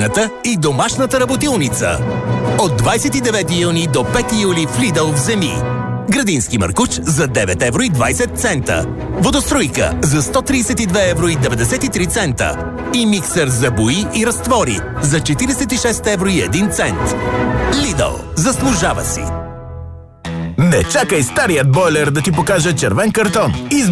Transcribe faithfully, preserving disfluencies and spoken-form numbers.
градината и домашната работилница. От двадесет и девети юни до пети юли в Lidl вземи градински маркуч за девет евро и двадесет цента, водостройка за сто тридесет и две евро и деветдесет и три цента и миксер за бои и разтвори за четиридесет и шест евро и един цент. Lidl, заслужава си! Не чакай старият бойлер да ти покаже червен картон. Измени